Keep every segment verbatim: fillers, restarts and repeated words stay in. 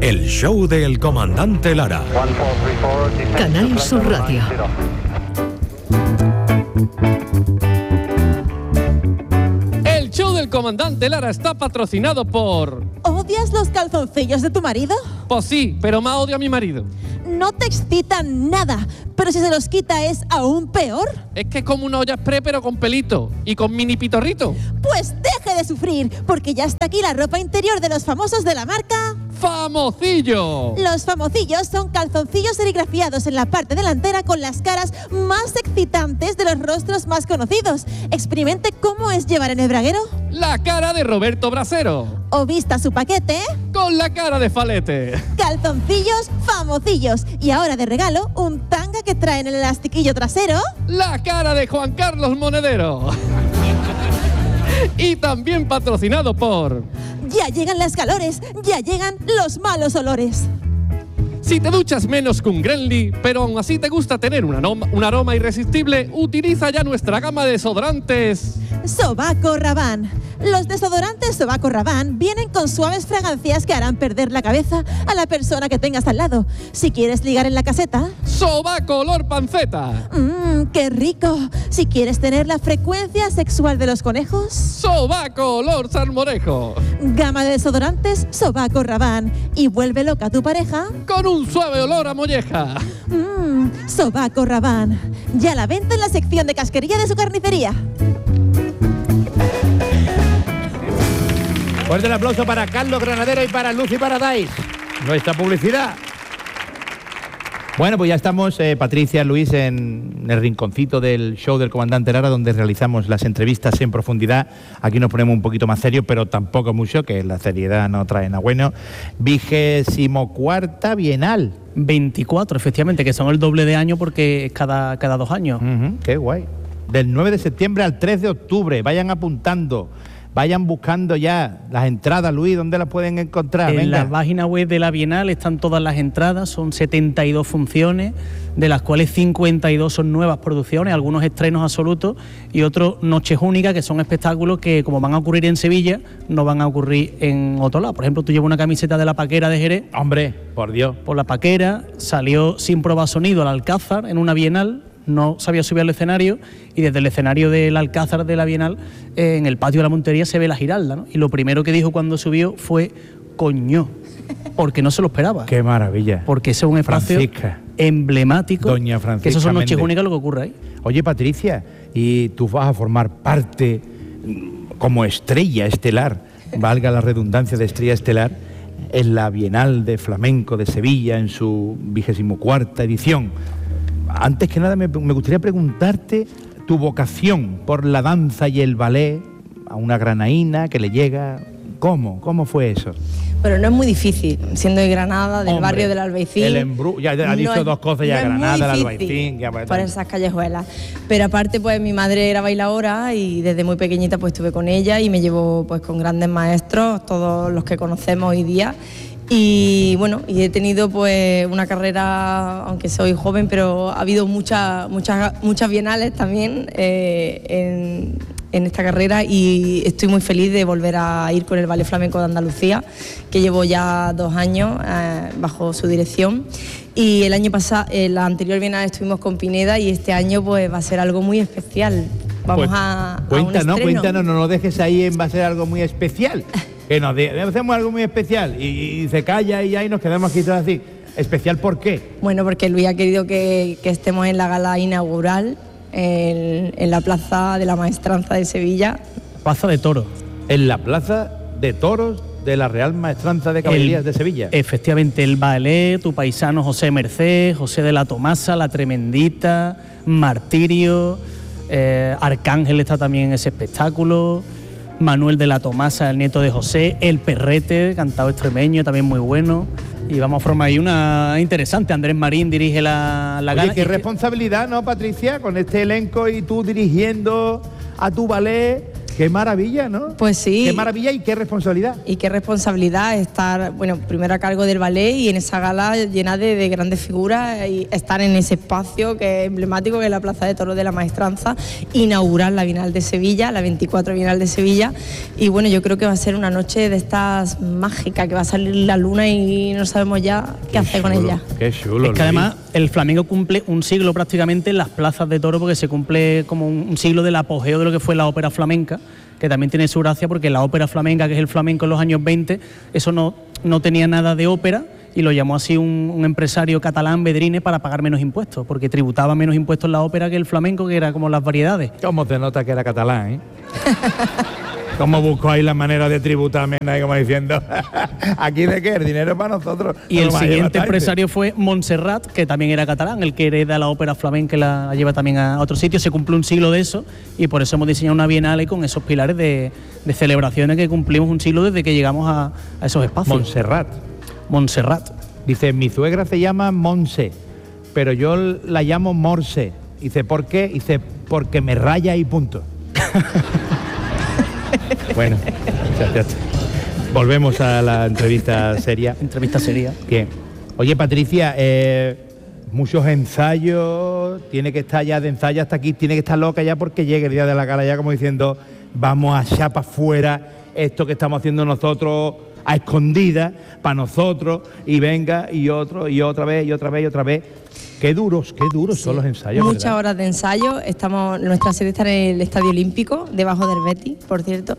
El show del comandante Lara. Canal Sur Radio. El show del comandante Lara está patrocinado por... ¿Odias los calzoncillos de tu marido? Pues sí, pero más odio a mi marido. No te excitan nada, pero si se los quita es aún peor. Es que es como una olla express pero con pelito y con mini pitorrito. Pues deje de sufrir, porque ya está aquí la ropa interior de los famosos de la marca... ¡Famocillo! Los famocillos son calzoncillos serigrafiados en la parte delantera con las caras más excitantes de los rostros más conocidos. Experimente cómo es llevar en el braguero la cara de Roberto Brasero. O vista su paquete con la cara de Falete. Calzoncillos famocillos. Y ahora de regalo, un tanga que trae en el elastiquillo trasero la cara de Juan Carlos Monedero. Y también patrocinado por... Ya llegan las calores, ya llegan los malos olores. Si te duchas menos que un Grenly, pero aún así te gusta tener un aroma, un aroma irresistible, utiliza ya nuestra gama de desodorantes Sobaco Rabanne. Los desodorantes Sobaco Rabanne vienen con suaves fragancias que harán perder la cabeza a la persona que tengas al lado. Si quieres ligar en la caseta, Sobaco olor panceta. Mmm, qué rico. Si quieres tener la frecuencia sexual de los conejos, Sobaco olor salmorejo. Gama de desodorantes Sobaco Rabanne. Y vuelve loca a tu pareja con un suave olor a molleja. Mmm, Sobaco Rabanne. Ya la venta en la sección de casquería de su carnicería. Fuerte el aplauso para Carlos Granadero y para Lucy Paradise, nuestra publicidad. Bueno, pues ya estamos, eh, Patricia, Luis, en el rinconcito del show del comandante Lara, donde realizamos las entrevistas en profundidad. Aquí nos ponemos un poquito más serios, pero tampoco mucho, que la seriedad no trae nada bueno. Vigésimo cuarta Bienal. veinticuatro, efectivamente, que son el doble de año porque es cada, cada dos años. Uh-huh, qué guay. Del nueve de septiembre al tres de octubre, vayan apuntando. Vayan buscando ya las entradas, Luis, ¿dónde las pueden encontrar? En Venga. la página web de la Bienal están todas las entradas, son setenta y dos funciones, de las cuales cincuenta y dos son nuevas producciones, algunos estrenos absolutos y otros noches únicas, que son espectáculos que, como van a ocurrir en Sevilla, no van a ocurrir en otro lado. Por ejemplo, tú llevas una camiseta de La Paquera de Jerez. Hombre, por Dios. Por La Paquera, salió sin probar sonido al Alcázar en una Bienal, no sabía subir al escenario y desde el escenario del Alcázar de la Bienal, eh, en el patio de la Montería se ve la Giralda, ¿no? Y lo primero que dijo cuando subió fue coño, porque no se lo esperaba. ¡Qué maravilla! Porque ese es un espacio Francisca. emblemático. Doña Francisca que eso son noches Méndez. únicas lo que ocurre ahí. Oye, Patricia, y tú vas a formar parte como estrella estelar, valga la redundancia de estrella estelar, en la Bienal de Flamenco de Sevilla en su vigésimo cuarta edición. Antes que nada me, me gustaría preguntarte tu vocación por la danza y el ballet a una granaína que le llega. ¿Cómo? ¿Cómo fue eso? Pero no es muy difícil, siendo de Granada, del Hombre, barrio del Albaicín. El embru ya ha no dicho es, dos cosas ya, no Granada, el el Albaicín. Ya, pues, por esas callejuelas. Pero aparte, pues mi madre era bailadora y desde muy pequeñita pues estuve con ella y me llevo pues con grandes maestros, todos los que conocemos hoy día. Y bueno, y he tenido pues una carrera, aunque soy joven, pero ha habido muchas muchas muchas bienales también eh, en, en esta carrera y estoy muy feliz de volver a ir con el Ballet Flamenco de Andalucía, que llevo ya dos años eh, bajo su dirección. Y el año pasado, en la anterior bienal estuvimos con Pineda y este año pues va a ser algo muy especial. Vamos pues, a, a cuéntanos, un estreno. cuéntanos, no nos dejes ahí en va a ser algo muy especial. Que nos de, hacemos algo muy especial y, y se calla y ahí nos quedamos aquí todos así. ¿Especial por qué? Bueno, porque Luis ha querido que, que estemos en la gala inaugural en, en la Plaza de la Maestranza de Sevilla. Plaza de Toros. En la Plaza de Toros de la Real Maestranza de Caballerías el, de Sevilla. Efectivamente, el ballet, tu paisano José Merced, José de la Tomasa, La Tremendita, Martirio, eh, Arcángel está también en ese espectáculo, Manuel de la Tomasa, el nieto de José, El Perrete, cantado extremeño, también muy bueno. Y vamos a formar ahí una interesante. Andrés Marín dirige la, la Oye, gala. qué responsabilidad, ¿no, Patricia? Con este elenco y tú dirigiendo a tu ballet. Qué maravilla, ¿no? Pues sí. Qué maravilla y qué responsabilidad. Y qué responsabilidad estar, bueno, primero a cargo del ballet y en esa gala llena de, de grandes figuras y estar en ese espacio que es emblemático, que es la Plaza de Toros de la Maestranza, inaugurar la Bienal de Sevilla, la veinticuatro Bienal de Sevilla. Y bueno, yo creo que va a ser una noche de estas mágicas, que va a salir la luna y no sabemos ya qué, qué hacer con ella. Qué chulo. Es que además el flamenco cumple un siglo prácticamente en las plazas de toros, porque se cumple como un, un siglo del apogeo de lo que fue la ópera flamenca, que también tiene su gracia porque la ópera flamenca, que es el flamenco en los años veinte, eso no, no tenía nada de ópera y lo llamó así un, un empresario catalán, Bedrine, para pagar menos impuestos, porque tributaba menos impuestos la ópera que el flamenco, que era como las variedades. ¿Cómo te nota que era catalán, eh? ¿Cómo buscó ahí la manera de tributar menos, ahí como diciendo, aquí de qué, el dinero es para nosotros? Y el siguiente empresario fue Montserrat, que también era catalán, el que hereda la ópera flamenca y la lleva también a otro sitio. Se cumple un siglo de eso y por eso hemos diseñado una bienal con esos pilares de, de celebraciones que cumplimos un siglo desde que llegamos a, a esos espacios. Montserrat. Montserrat. Dice, mi suegra se llama Monse, pero yo la llamo Morse. Dice, ¿por qué? Dice, porque me raya y punto. Bueno, ya, ya. Volvemos a la entrevista seria. Entrevista seria. Bien. Oye, Patricia, eh, muchos ensayos, tiene que estar ya de ensayo hasta aquí, tiene que estar loca ya porque llegue el día de la gala ya como diciendo, vamos a echar para afuera esto que estamos haciendo nosotros a escondidas para nosotros y venga y otro y otra vez y otra vez y otra vez. Qué duros, qué duros sí. Son los ensayos. Muchas ¿verdad? Horas de ensayo. Estamos, nuestra sede está en el Estadio Olímpico, debajo del Betis, por cierto.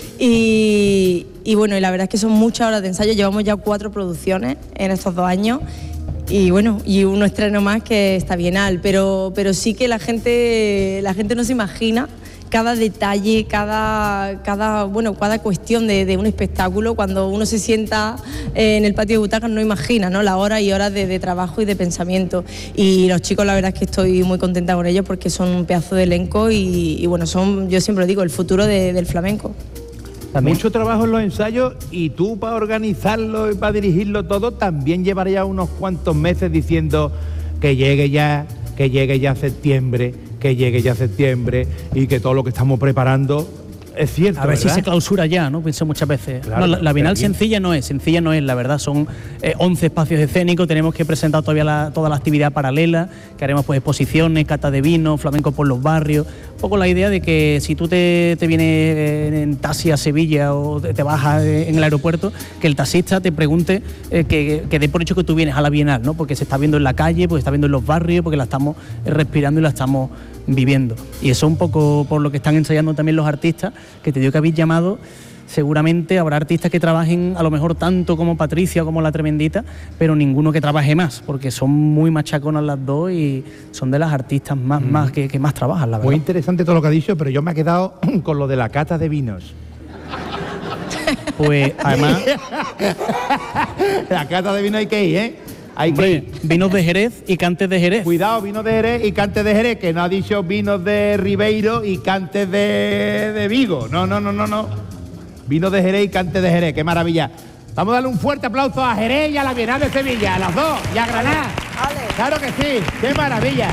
Y, y bueno, y la verdad es que son muchas horas de ensayo. Llevamos ya cuatro producciones en estos dos años. Y bueno, y uno estreno más que está bienal. Pero, pero sí que la gente, la gente no se imagina cada detalle, cada, cada, bueno, cada cuestión de, de un espectáculo. Cuando uno se sienta en el patio de butacas no imagina, ¿no?, las horas y horas de, de trabajo y de pensamiento. Y los chicos, la verdad es que estoy muy contenta con ellos porque son un pedazo de elenco y, y bueno, son, yo siempre lo digo, el futuro de, del flamenco. También. Mucho trabajo en los ensayos y tú para organizarlo y para dirigirlo todo también llevarías unos cuantos meses diciendo que llegue ya, que llegue ya septiembre, que llegue ya septiembre y que todo lo que estamos preparando es cierto. A ver, ¿verdad?, si se clausura ya, ¿no? Pienso muchas veces. Claro, no, la, la Bienal bien. sencilla no es, sencilla no es, la verdad. Son eh, once espacios escénicos, tenemos que presentar todavía la, toda la actividad paralela, que haremos pues exposiciones, cata de vino, flamenco por los barrios. Un poco la idea de que si tú te, te vienes en taxi a Sevilla o te, te bajas en el aeropuerto, que el taxista te pregunte, eh, que, que dé por hecho que tú vienes a la Bienal, ¿no? Porque se está viendo en la calle, porque se está viendo en los barrios, porque la estamos respirando y la estamos viviendo. Y eso un poco por lo que están ensayando también los artistas, que te digo que habéis llamado. Seguramente habrá artistas que trabajen a lo mejor tanto como Patricia o como La Tremendita, pero ninguno que trabaje más, porque son muy machaconas las dos y son de las artistas más, mm. más que, que más trabajan, la verdad. Muy interesante todo lo que ha dicho, pero yo me he quedado con lo de la cata de vinos. Pues además... la cata de vinos hay que ir, ¿eh? Hay Hombre, que ir. Vinos de Jerez y cantes de Jerez. Cuidado, vinos de Jerez y cantes de Jerez, que no ha dicho vinos de Ribeiro y cantes de, de Vigo. No, no, no, no, no. Vinos de Jerez y cantes de Jerez, qué maravilla. Vamos a darle un fuerte aplauso a Jerez y a la Bienal de Sevilla, a las dos, y a Granada. Vale. Claro que sí, qué maravilla.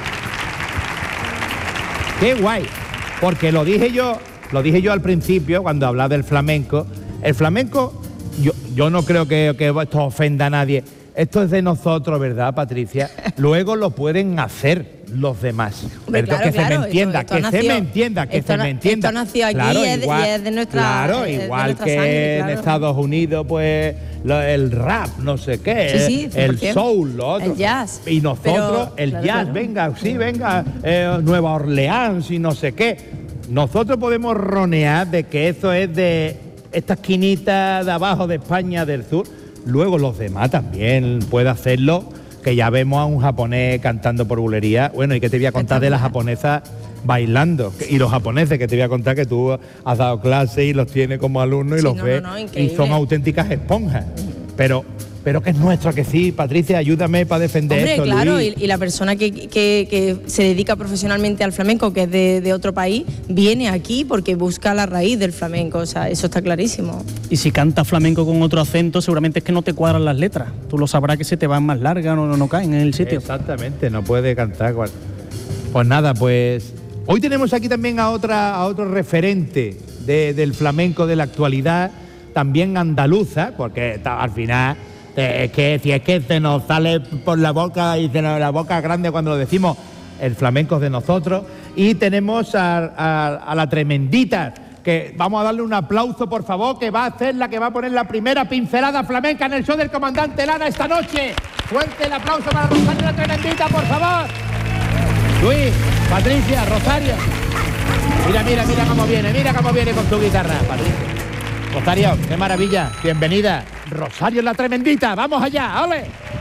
Qué guay. Porque lo dije yo, lo dije yo al principio, cuando hablaba del flamenco. El flamenco, yo, yo no creo que, que esto ofenda a nadie. Esto es de nosotros, ¿verdad, Patricia? Luego lo pueden hacer los demás. Hombre, claro, que claro, se me entienda, esto, esto que nació, se me entienda, que esto se na, me entienda. Esto nació aquí claro, y, es, igual, y es de nuestra Claro, es igual de nuestra que sangre, en claro. Estados Unidos, pues lo, el rap, no sé qué, Sí, sí, el cien por ciento. soul, lo otro. El jazz. Y nosotros, Pero, el claro, jazz, claro. venga, sí, venga, eh, Nueva Orleans y no sé qué. Nosotros podemos ronear de que eso es de esta esquinita de abajo de España, del sur. Luego los demás también puede hacerlo, que ya vemos a un japonés cantando por bulería. Bueno, ¿y qué te voy a contar de las japonesas bailando? Y los japoneses, que te voy a contar que tú has dado clases y los tienes como alumnos y Sí, los no, ves no, no, y increíble. son auténticas esponjas. Pero, pero que es nuestro, que sí, Patricia, ayúdame para defender Hombre, esto, claro, y, Luis. y la persona que, que, que se dedica profesionalmente al flamenco, que es de, de otro país, viene aquí porque busca la raíz del flamenco, o sea, eso está clarísimo. Y si cantas flamenco con otro acento, seguramente es que no te cuadran las letras. Tú lo sabrás que se te van más largas, no, no, no caen en el sitio. Exactamente, no puede cantar. cual- Pues nada, pues Hoy tenemos aquí también a, otra, a otro referente de, del flamenco de la actualidad, también andaluza, porque ta, al final eh, es que si es que se nos sale por la boca y se nos, la boca grande cuando lo decimos, el flamenco es de nosotros. Y tenemos a, a, a la Tremendita, que vamos a darle un aplauso, por favor, que va a ser la que va a poner la primera pincelada flamenca en el show del comandante Lara esta noche. Fuerte el aplauso para Rosario la Tremendita, por favor. Luis, Patricia, Rosario. Mira, mira, mira cómo viene, mira cómo viene con tu guitarra, Patricia. Rosario, qué maravilla, bienvenida. Rosario la Tremendita, vamos allá, ¡ole!